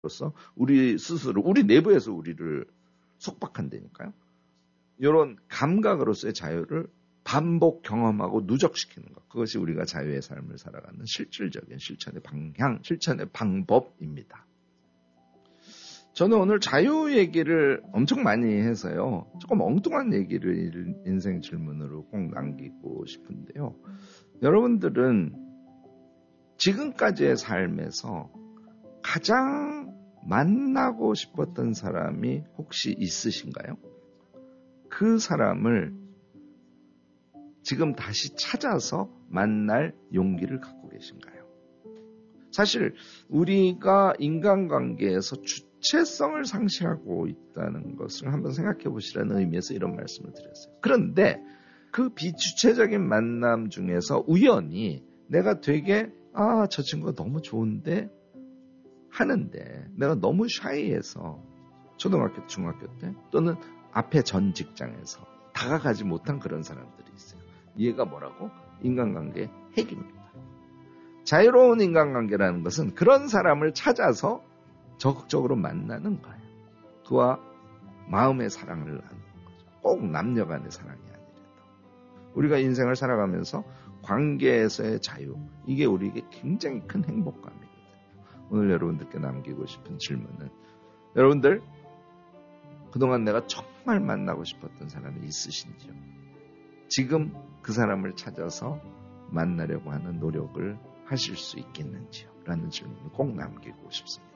우리 스스로, 우리 내부에서 우리를 속박한다니까요. 이런 감각으로서의 자유를 반복 경험하고 누적시키는 것. 그것이 우리가 자유의 삶을 살아가는 실질적인 실천의 방향, 실천의 방법입니다. 저는 오늘 자유 얘기를 엄청 많이 해서요. 조금 엉뚱한 얘기를 인생 질문으로 꼭 남기고 싶은데요. 여러분들은 지금까지의 삶에서 가장 만나고 싶었던 사람이 혹시 있으신가요? 그 사람을 지금 다시 찾아서 만날 용기를 갖고 계신가요? 사실 우리가 인간관계에서 주체성을 상실하고 있다는 것을 한번 생각해 보시라는 의미에서 이런 말씀을 드렸어요. 그런데 그 비주체적인 만남 중에서 우연히 내가 되게 저 친구가 너무 좋은데 하는데 내가 너무 샤이해서 초등학교, 중학교 때 또는 앞에 전 직장에서 다가가지 못한 그런 사람들이 있어요. 얘가 뭐라고? 인간관계의 핵입니다. 자유로운 인간관계라는 것은 그런 사람을 찾아서 적극적으로 만나는 거예요. 그와 마음의 사랑을 나누는 거죠. 꼭 남녀 간의 사랑이 아니라도. 우리가 인생을 살아가면서 관계에서의 자유, 이게 우리에게 굉장히 큰 행복감이거든요. 오늘 여러분들께 남기고 싶은 질문은, 여러분들 그동안 내가 정말 만나고 싶었던 사람이 있으신지요? 지금 그 사람을 찾아서 만나려고 하는 노력을 하실 수 있겠는지요? 라는 질문을 꼭 남기고 싶습니다.